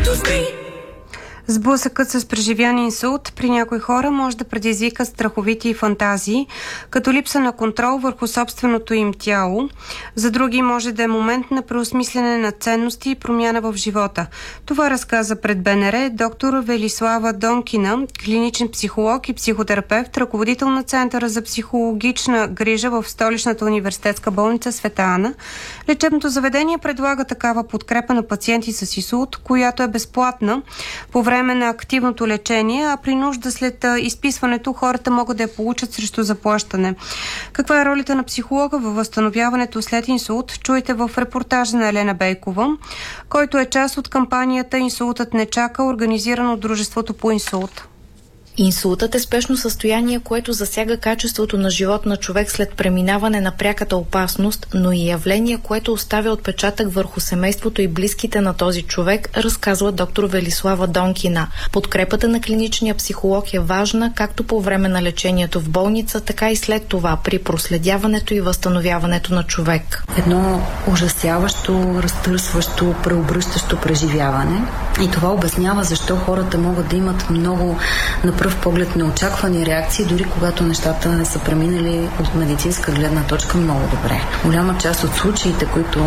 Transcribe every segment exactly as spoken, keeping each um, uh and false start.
Сблъсъкът с преживян инсулт при някои хора може да предизвика страховити фантазии, като липса на контрол върху собственото им тяло. За други може да е момент на преосмислене на ценности и промяна в живота. Това разказа пред БНР доктор Велислава Донкина, клиничен психолог и психотерапевт, ръководител на Центъра за психологична грижа в Столичната университетска болница Света Ана. Лечебното заведение предлага такава подкрепа на пациенти с инсулт, която е безплатна по време на активното лечение, а при нужда след изписването хората могат да я получат срещу заплащане. Каква е ролята на психолога във възстановяването след инсулт? Чуйте в репортажа на Елена Бейкова, който е част от кампанията "Инсултът не чака", организирана от Дружеството по инсулт. Инсултът е спешно състояние, което засяга качеството на живот на човек след преминаване на пряката опасност, но и явление, което оставя отпечатък върху семейството и близките на този човек, разказва доктор Велислава Донкина. Подкрепата на клиничния психолог е важна както по време на лечението в болница, така и след това при проследяването и възстановяването на човек. Едно ужасяващо, разтърсващо, преобръщащо преживяване. И това обяснява защо хората могат да имат много на пръв поглед неочаквани реакции, дори когато нещата не са преминали от медицинска гледна точка много добре. Голяма част от случаите, които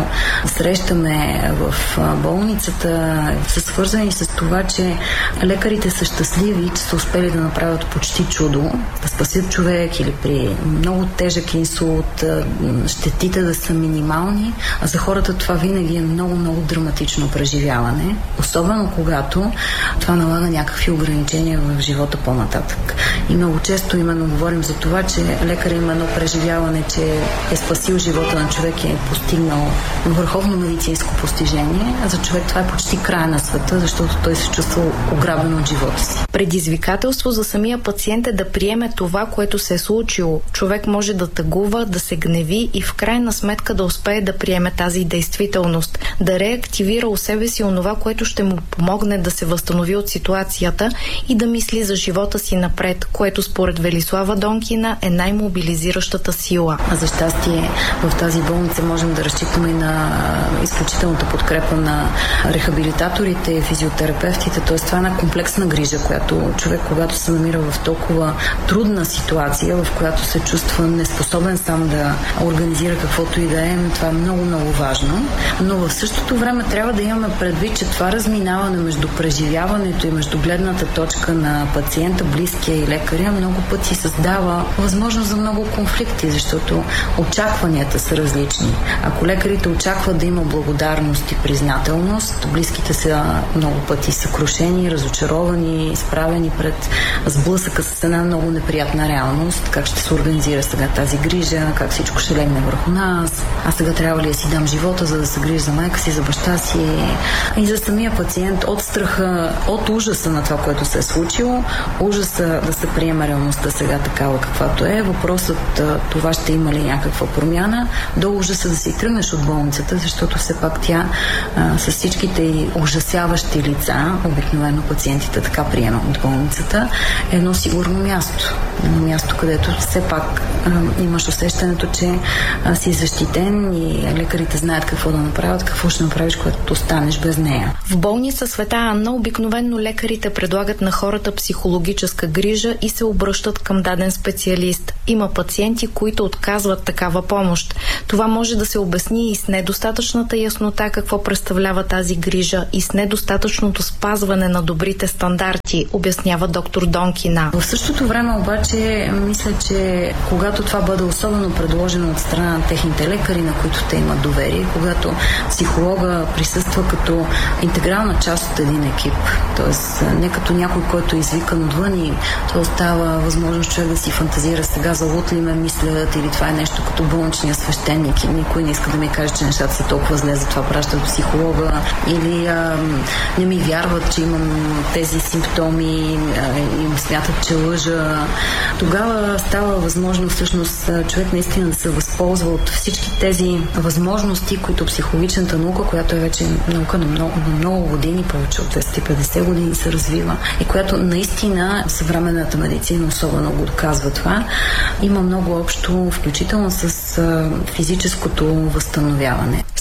срещаме в болницата, са свързани с това, че лекарите са щастливи, че са успели да направят почти чудо, да спасят човек или при много тежък инсулт, щетите да са минимални, а за хората това винаги е много-много драматично преживяване, особено когато това налага някакви ограничения в живота по-нататък. И много често именно говорим за това, че лекар има едно преживяване, че е спасил живота на човек и е постигнал върховно медицинско постижение, а за човек това е почти края на света, защото той се чувства ограбен от живота си. Предизвикателство за самия пациент е да приеме това, което се е случило. Човек може да тъгува, да се гневи и в крайна сметка да успее да приеме тази действителност, да реактивира у себе си онова, което ще му помогне да се възстанови от ситуацията и да мисли за живота си напред, което според Велислава Донкина е най-мобилизиращата сила. А за щастие в тази болница можем да разчитаме на изключителната подкрепа на рехабилитаторите, физиотерапевтите, т.е. това е една комплексна грижа, която човек, когато се намира в толкова трудна ситуация, в която се чувства неспособен сам да организира каквото и да е, това е много-много важно. Но в същото време трябва да имаме предвид, че това разминаване между преживяването и между гледната точка на пациента, близкия и лекаря много пъти създава възможност за много конфликти, защото очакванията са различни. Ако лекарите очакват да има благодарност и признателност, близките са много пъти съкрушени, разочаровани, изправени пред сблъсъка с една много неприятна реалност. Как ще се организира сега тази грижа, как всичко ще легне върху нас, а сега трябва ли да си дам живота, за да се грижа за майка си, за баща си. И за самия пациент от страха, от ужаса на това, което се е случило, ужаса да се приеме реалността сега такава каквато е, въпросът това ще има ли някаква промяна, до ужаса да си тръгнеш от болницата, защото все пак тя а, с всичките и ужасяващи лица, обикновено пациентите така приемат от болницата, е едно сигурно място. Едно място, където все пак а, имаш усещането, че а, си защитен и лекарите знаят какво да направят, какво ще направиш, когато останеш без нея. В болница Света Анна обикновено лекарите предлагат на хората психологическа грижа и се обръщат към даден специалист. Има пациенти, които отказват такава помощ. Това може да се обясни и с недостатъчната яснота какво представлява тази грижа и с недостатъчното спазване на добрите стандарти, обяснява доктор Донкина. В същото време обаче мисля, че когато това бъде особено предложено от страна на техните лекари, на които те имат доверие, когато психолога присъства като интегрална част от един екип, т.е. не като някой, който е извикан отвън и то остава възможност човек да си фантазира сега за лут ли ме мислят или това е нещо като болничния свещеник и никой не иска да ми каже, че нещата са толкова зле, затова пращат до психолога или а, не ми вярват, че имам тези симптоми а, и смятат, че лъжа. Тогава става възможно всъщност човек наистина да се възползва от всички тези възможности, които психологичната наука, която е вече наука на много, на много години, повече от двеста и петдесет години се развива и която наистина съвременната медицина особено го доказва това, има много общо, включително с а, физическото възстановяване.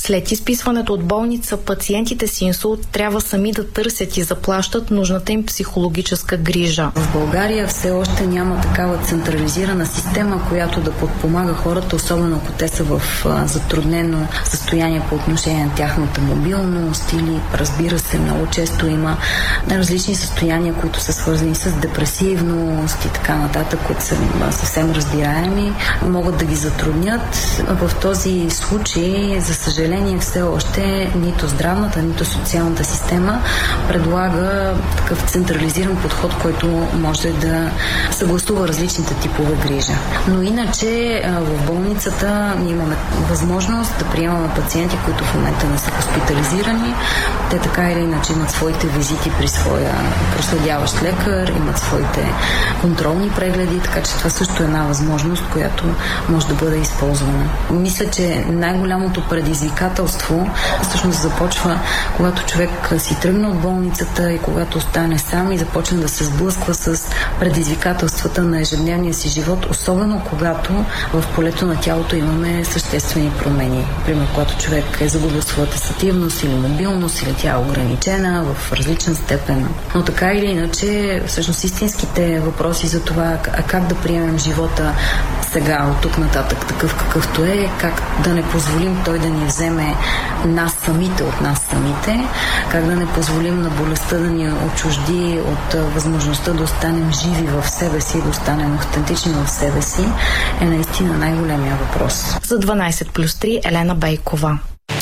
След изписването от болница, пациентите с инсулт трябва сами да търсят и заплащат нужната им психологическа грижа. В България все още няма такава централизирана система, която да подпомага хората, особено ако те са в а, затруднено състояние по отношение на тяхната мобилност или, разбира се, много често има различни състояния, които са свързани с депресивност и така нататък, които са съвсем разбираеми, могат да ги затруднят. В този случай, за съжаление, все още нито здравната, нито социалната система предлага такъв централизиран подход, който може да съгласува различните типове грижа. Но иначе в болницата ние имаме възможност да приемаме пациенти, които в момента не са хоспитализирани. Те така или иначе имат своите визити при своя проследяващ лекар, имат своите контролни прегледи, така че това също е една възможност, която може да бъде използвана. Мисля, че най-голямото предизвикателство всъщност започва, когато човек си тръгне от болницата и когато остане сам и започне да се сблъсква с предизвикателствата на ежедневния си живот, особено когато в полето на тялото имаме съществени промени. Примерно, когато човек е загубил своята сетивност или мобилност, или тя е ограничена в различна степен. Но така или иначе, всъщност истинските въпроси за това а как да приемем живота сега, от тук нататък, такъв какъвто е, как да не позволим той да ни вземе нас самите от нас самите, как да не позволим на болестта да ни отчужди от възможността да останем живи в себе си, да останем автентични в себе си, е наистина най-големия въпрос. За дванайсет плюс три Елена Бейкова.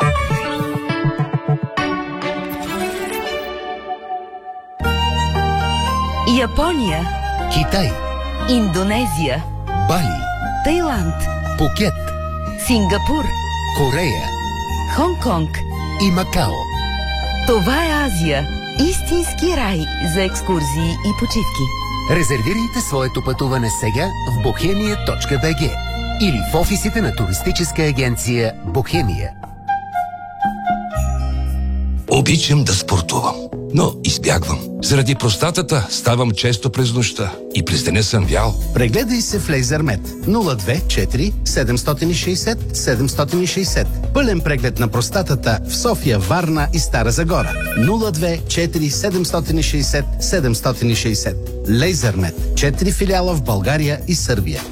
Япония, Китай, Индонезия, Бали, Тайланд, Пукет, Сингапур, Корея Хонг-Конг и Макао. Това е Азия. Истински рай за екскурзии и почивки. Резервирайте своето пътуване сега в бохемия точка би джи или в офисите на туристическа агенция Бохемия. Обичам да спортувам, но избягвам. Заради простатата ставам често през нощта и през деня съм вял. Прегледай се в Лейзермед нула две четири седем шест нула седем шест нула. Пълен преглед на простатата в София, Варна и Стара Загора. нула две четири седем шест нула седем шест нула. Лейзермед. четири филиала в България и Сърбия.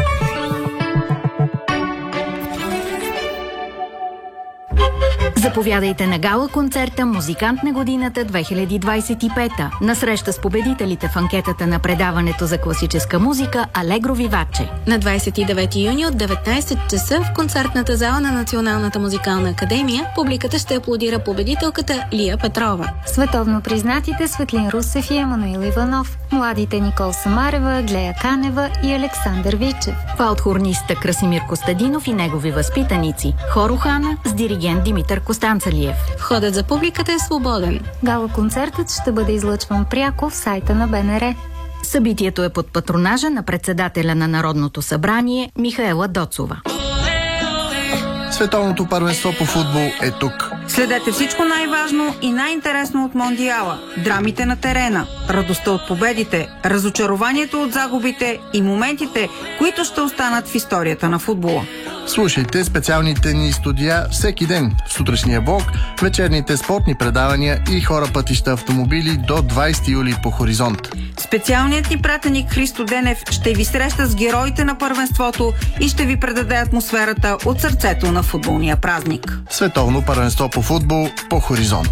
Заповядайте на гала-концерта «Музикант на годината две хиляди двадесет и пета» на среща с победителите в анкетата на предаването за класическа музика «Алегро Виваче». На двадесет и девети юни от деветнадесет часа в концертната зала на Националната музикална академия публиката ще аплодира победителката Лия Петрова. Световно признатите Светлин Русев и Емануил Иванов, младите Никол Самарева, Глея Канева и Александър Вичев. Фалт-хорниста Красимир Костадинов и негови възпитаници. Хор Охана с диригент Димитър Костанцалиев. Входът за публиката е свободен. Гала-концертът ще бъде излъчван пряко в сайта на Б Н Р. Събитието е под патронажа на председателя на Народното събрание Михаела Доцова. Световното първенство по футбол е тук. Следете всичко най-важно и най-интересно от Мондиала. Драмите на терена, радостта от победите, разочарованието от загубите и моментите, които ще останат в историята на футбола. Слушайте специалните ни студия всеки ден в сутрешния блок, вечерните спортни предавания и хора пътища автомобили до двадесети юли по Хоризонт. Специалният ни пратеник Христо Денев ще ви среща с героите на първенството и ще ви предаде атмосферата от сърцето на футболния празник. Световно първенство по футбол по Хоризонт.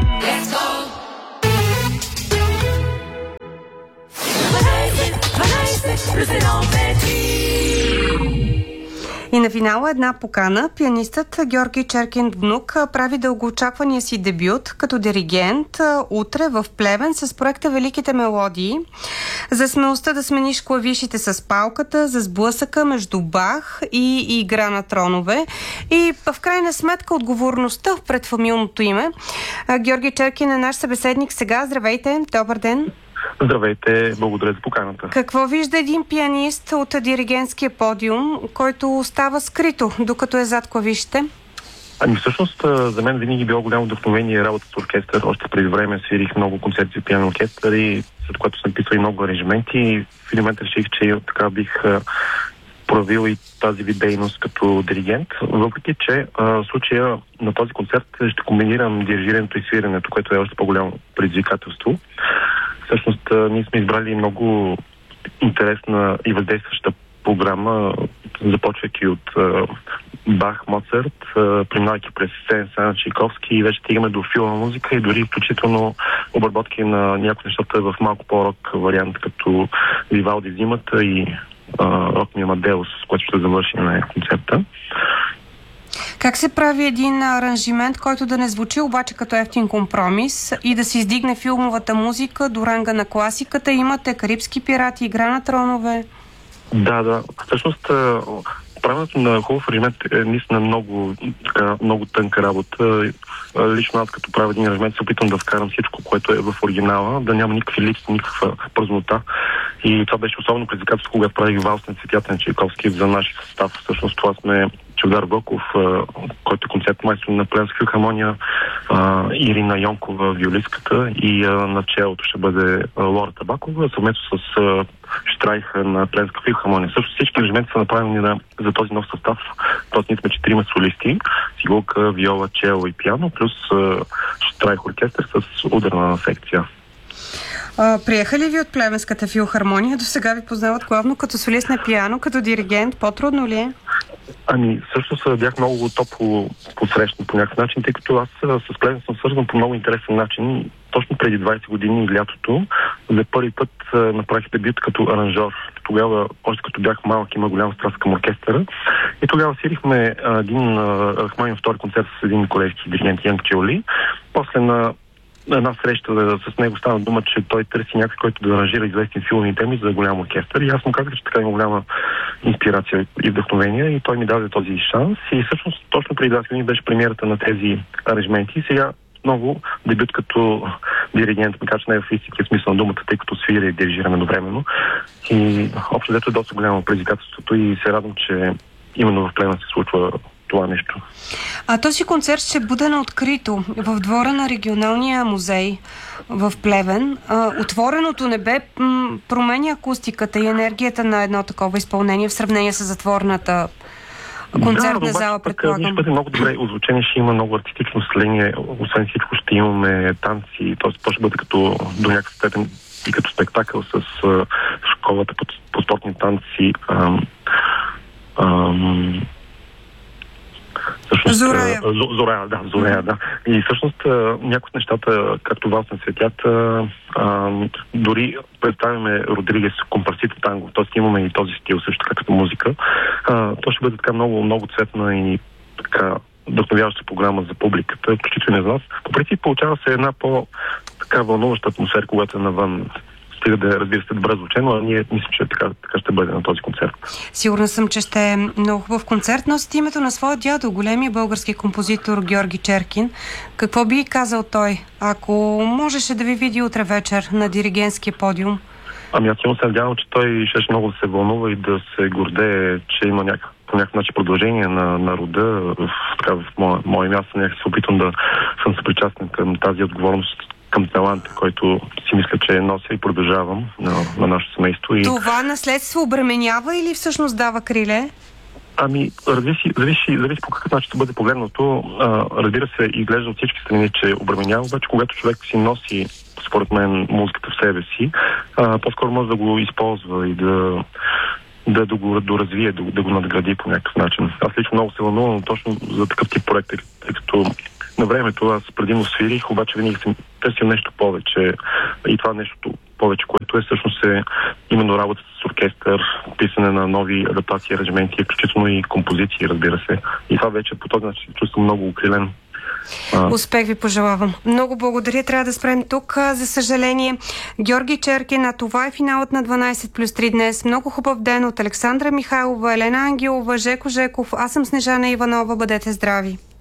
И на финала една покана. Пианистът Георги Черкин внук прави дългоочаквания си дебют като диригент утре в Плевен с проекта Великите мелодии. За смелостта да смениш клавишите с палката, за сблъсъка между Бах и игра на тронове и в крайна сметка отговорността пред фамилното име. Георги Черкин е наш събеседник сега. Здравейте, добър ден. Здравейте, благодаря за поканата. Какво вижда един пианист от диригентския подиум, който остава скрито, докато е зад клавишите? Ами всъщност за мен винаги било голямо вдъхновение работа с оркестър. Още преди време свирих много концерти в пиано оркестър и след което съм писал и много аранжименти и в един момент реших, че така бих проявил и тази вид дейност като диригент, въпреки че в случая на този концерт ще комбинирам дирижирането и свирането, което е още по-голямо предизвикателство. Всъщност ние сме избрали много интересна и въздействаща програма, започвайки от Бах, Моцарт, преминавайки през Сен-Сан, Чайковски и вече стигаме до филма музика и дори включително обработки на някои нещата в малко по-рок вариант, като Вивалди зимата и Рок ми Амадеус, с което ще завърши на концерта. Как се прави един аранжимент, който да не звучи обаче като ефтин компромис и да се издигне филмовата музика до ранга на класиката? Имате Карибски пирати, Игра на тронове. Да, да. Всъщност правенето на хубав аранжимент е наистина много, така, много тънка работа. Лично аз като правя един аранжимент се опитвам да вкарам всичко, което е в оригинала, да няма никакви липси, никаква празнота. И това беше особено предизвикателство, когато правих Валс на цветята на Чайковски за нашия състав. Всъщност това сме Чавдар Вълков, който е концертмайстор на Плевенска филхармония, Ирина Йонкова, виолистката, и на челото ще бъде Лора Табакова, съвместно с Штрайха на Плевенска филхармония. Също всички аранжименти са направени на, за този нов състав. Тоест ние сме четирима солисти, цигулка, виола, чело и пиано, плюс Штрайх оркестър с ударна секция. А, приеха ли ви от Плевенската филхармония? До сега ви познават главно като солист на пиано, като диригент. По-трудно ли е? Ами, всъщност бях много топло посрещан по някакъв начин, тъй като аз с Плевен съм свързан по много интересен начин. Точно преди двайсет години, лятото, за първи път направих дебют като аранжор. Тогава, още като бях малък, има голяма страст към оркестъра. И тогава свирихме един Рахманинов втори концерт с един колежки диригент Янк Чеоли. После на на една среща с него стана дума, че той търси някой, който да аранжира известни филмни теми за голям оркестър. И аз му казах, че така има голяма инспирация и вдъхновение, и той ми даде този шанс. И всъщност точно преди двайсет години беше премиерата на тези аранжименти. И сега много дебют като диригент, макар че не е в истинския смисъл на думата, тъй като свира и дирижираме едновременно. И общо взето е доста голямо предизвикателството и се радвам, че именно в Плевен се случва това нещо. А този концерт ще бъде на открито в двора на регионалния музей в Плевен. А, отвореното небе м- променя акустиката и енергията на едно такова изпълнение в сравнение с затворната концертна да, зала, предполагам. Ще бъде много добре озвучение, ще има много артистично сление, освен всичко ще имаме танци, т.е. то ще бъде като до някакъв степен и като спектакъл с а, школата по, по спортни танци. Ам, ам, Всъщност, Зорея. Зорея, да, Зорея, да. И всъщност някои от нещата, както Валс на цветята, дори представяме Родригес компарсите танго, т.е. имаме и този стил също така като музика. А, то ще бъде така много, много цветна и така вдъхновяваща програма за публиката, включително и за нас. По принцип получава се една по-така вълнуваща атмосфера, когато е навън. Стига да, разбира се, добре звучено, а ние мисля, че така, така ще бъде на този концерт. Сигурна съм, че ще е много хубав концерт. Носите името на своя дядо, големия български композитор Георги Черкин. Какво би казал той, ако можеше да ви види утре вечер на диригентския подиум? Ами аз имам се надявам, че той ще много да се вълнува и да се гордее, че има някакъв по някакъв начин продължение на, на рода. В, така, в мое, мое място някак се опитвам да съм съпричастен към тази отговорност, към таланта, който си мисля, че нося и продължавам на, на нашето семейство. И... Това наследство обременява или всъщност дава криле? Ами, зависи, зависи, зависи по какъв начин ще бъде погледнато. А, разбира се, изглежда от всички страни, че обременява, обаче когато човек си носи, според мен, музиката в себе си, а, по-скоро може да го използва и да да, да го доразвие, да, да го надгради по някакъв начин. Аз лично много се вълнувам точно за такъв тип проект, тъй като на времето аз предимно свирих, обаче винаги съм търсил нещо повече. И това нещо повече, което е всъщност е именно работата с оркестър, писане на нови адаптации, аранжименти, включително и композиции, разбира се. И това вече по този начин се чувствам много укрилен. Успех ви пожелавам. Много благодаря. Трябва да спрем тук. За съжаление, Георги Черкин, а това е финалът на дванайсет плюс три днес. Много хубав ден от Александра Михайлова, Елена Ангелова, Жеко Жеков. Аз съм Снежана Иванова. Бъдете здрави!